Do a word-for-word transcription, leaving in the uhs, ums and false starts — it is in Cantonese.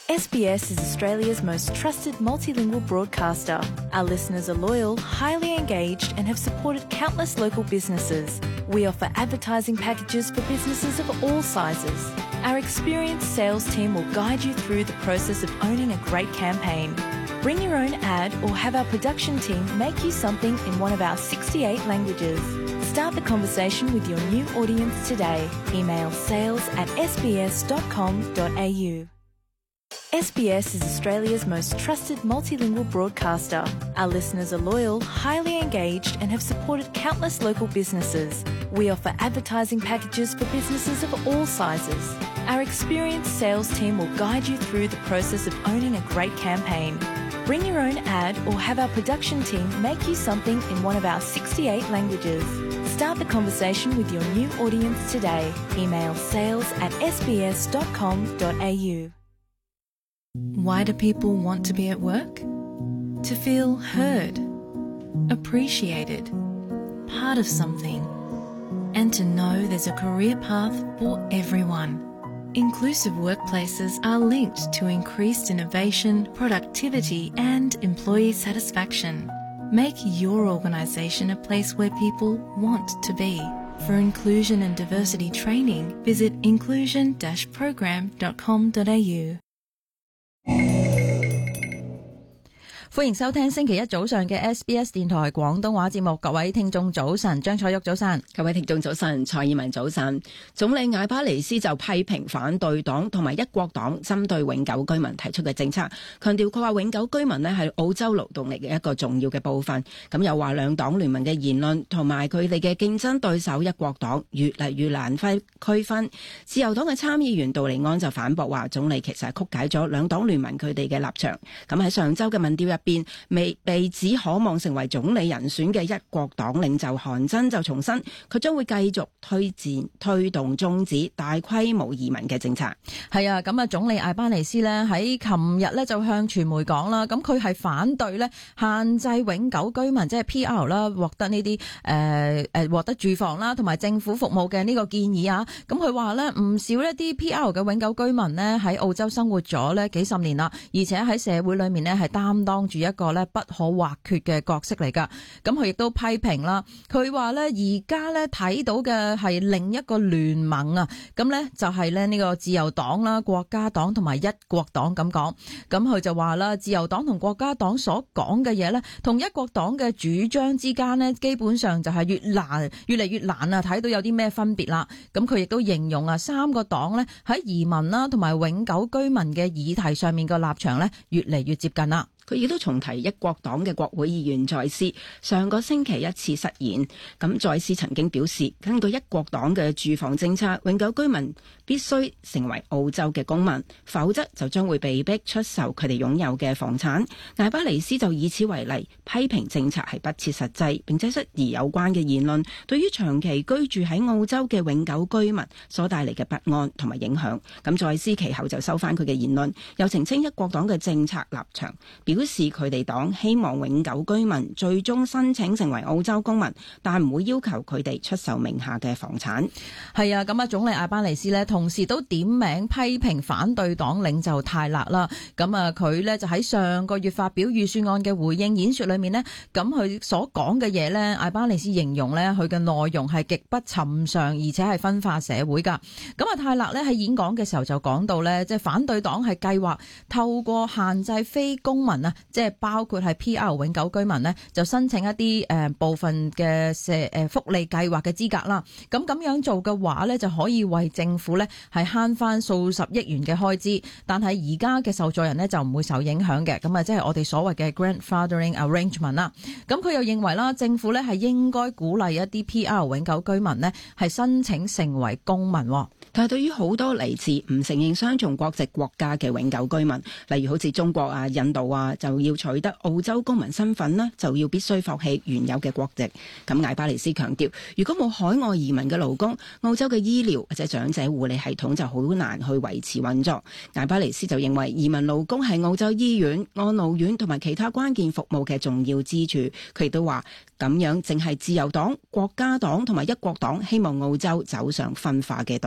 S B S is Australia's most trusted multilingual broadcaster. Our listeners are loyal, highly engaged, and have supported countless local businesses. We offer advertising packages for businesses of all sizes. Our experienced sales team will guide you through the process of owning a great campaign. Bring your own ad or have our production team make you something in one of our sixty-eight languages. Start the conversation with your new audience today. Email sales at s b s dot com dot a u. S B S is Australia's most trusted multilingual broadcaster. Our listeners are loyal, highly engaged, and have supported countless local businesses. We offer advertising packages for businesses of all sizes. Our experienced sales team will guide you through the process of owning a great campaign. Bring your own ad or have our production team make you something in one of our sixty-eight languages. Start the conversation with your new audience today. Email sales at s b s dot com dot a u. Why do people want to be at work? To feel heard, appreciated, part of something, and to know there's a career path for everyone. Inclusive workplaces are linked to increased innovation, productivity, and employee satisfaction. Make your organisation a place where people want to be. For inclusion and diversity training, visit inclusion dash program dot com dot a u. 歡迎收聽星期一早上嘅 S B S 電台廣東話節目，各位聽眾早晨，張彩玉早晨， 各位聽眾早晨，蔡以文早晨。總理艾巴尼斯就批評反對黨同埋一國黨針對永久居民提出嘅政策，強調佢話永久居民呢係澳洲勞動力嘅一個重要嘅部分。咁又話兩黨聯盟嘅言論同埋佢哋嘅競爭對手一國黨越嚟越難分區分。自由黨嘅參議員杜尼安就反駁話，總理其實係曲解咗兩黨聯盟佢哋嘅立場。咁喺上週嘅民調入邊未被指可望成為總理人選嘅一國黨領袖韓真就重申，佢將會繼續推薦推動終止大規模移民嘅政策。 係啊，咁啊，總理艾巴尼斯呢喺琴日呢就向傳媒講啦，咁佢係反對呢限制永久居民即係 P R 啦獲得呢啲誒誒獲得住房啦同埋政府服務嘅呢個建議啊。咁佢話呢唔少呢啲 P R 嘅永久居民呢喺澳洲生活咗呢幾十年啦，而且喺社會裏面呢係擔當住一個咧不可或缺嘅角色嚟噶。咁佢亦都批評啦，佢話咧而家咧睇到嘅係另一個聯盟啊，咁咧就係咧呢個自由黨啦、國家黨同埋一國黨咁講。咁佢就話啦，自由黨同國家黨所講嘅嘢咧，同一國黨嘅主張之間咧，基本上就係越難越嚟越難啊，睇到有啲咩分別啦。咁佢亦都形容啊，三個黨咧喺移民啦同埋永久居民嘅議題上面嘅立場咧，越嚟越接近啦。 佢亦都重提一國黨嘅國會議員在斯上個星期一次失言，咁在斯曾經表示，根據一國黨嘅住房政策，永久居民必須成為澳洲嘅公民，否則就將會被逼出售佢哋擁有嘅房產。艾巴尼斯就以此為例，批評政策係不切實際，並且質疑有關嘅言論對於長期居住喺澳洲嘅永久居民所帶嚟嘅不安同埋影響。咁在斯其後就收返佢嘅言論，又澄清一國黨嘅政策立場，表示佢哋黨希望永久居民最終申請成為澳洲公民，但唔會要求佢哋出售名下嘅房產。 係啊，咁啊，總理艾巴尼斯呢同時都點名批評反對黨領袖泰勒啦。咁啊，佢呢就喺上個月發表預算案嘅回應演說裏面呢，咁佢所講嘅嘢呢，艾巴尼斯形容呢，佢嘅內容係極不尋常，而且係分化社會噶。咁啊，泰勒呢喺演講嘅時候就講到呢，即係反對黨係計劃透過限制非公民啊，即係包括係 P R 永久居民呢，就申請一啲誒部分嘅社誒福利計劃嘅資格啦。咁咁樣做嘅話呢，就可以為政府呢係慳翻數十億元嘅開支。但係而家嘅受助人呢，就唔會受影響嘅。咁啊，即係我哋所謂嘅 grandfathering arrangement 啦。咁佢又認為啦，政府呢係應該鼓勵一啲 P R 永久居民呢係申請成為公民。 但係對於好多嚟自唔承認雙重國籍國家嘅永久居民，例如好似中國啊、印度啊，就要取得澳洲公民身份呢，就要必須放棄原有嘅國籍。咁艾巴尼斯強調，如果冇海外移民嘅勞工，澳洲嘅醫療或者長者護理系統就好難去維持運作。艾巴尼斯就認為移民勞工係澳洲醫院、安老院同埋其他關鍵服務嘅重要支柱。佢亦都話，咁樣正係自由黨、國家黨同埋一國黨希望澳洲走上分化嘅道路。